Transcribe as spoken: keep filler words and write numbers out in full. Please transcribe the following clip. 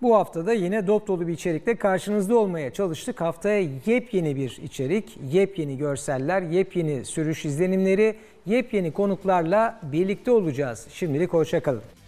Bu hafta da yine dop dolu bir içerikle karşınızda olmaya çalıştık. Haftaya yepyeni bir içerik, yepyeni görseller, yepyeni sürüş izlenimleri, yepyeni konuklarla birlikte olacağız. Şimdilik hoşça kalın.